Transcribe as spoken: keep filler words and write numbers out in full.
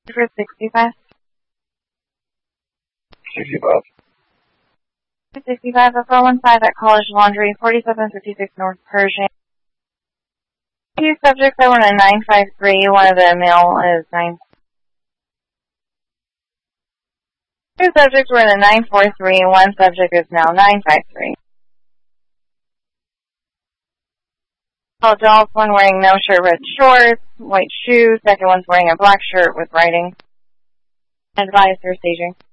For sixty-five. sixty-five. sixty-five, F one five at College Laundry, forty-seven fifty-six North Pershing. Two subjects that were in a nine five three. One of the male is nine. Two subjects were in a nine four three. One subject is now nine five three. Adults, one wearing no shirt but shorts, white shoes. Second one's wearing a black shirt with writing. Advised for staging.